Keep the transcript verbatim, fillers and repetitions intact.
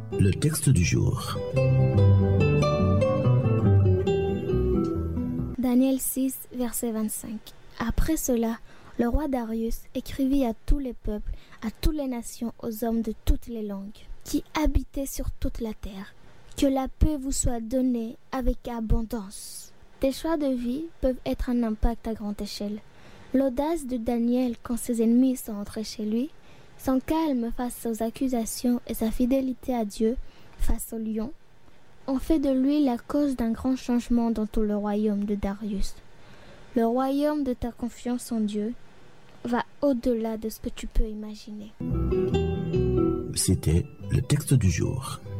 Le texte du jour. Daniel six, verset vingt-cinq. Après cela, le roi Darius écrivit à tous les peuples, à toutes les nations, aux hommes de toutes les langues, qui habitaient sur toute la terre. Que la paix vous soit donnée avec abondance. Tes choix de vie peuvent être un impact à grande échelle. L'audace de Daniel quand ses ennemis sont entrés chez lui, son calme face aux accusations et sa fidélité à Dieu face au lion, ont fait de lui la cause d'un grand changement dans tout le royaume de Darius. Le royaume de ta confiance en Dieu va au-delà de ce que tu peux imaginer. C'était le texte du jour.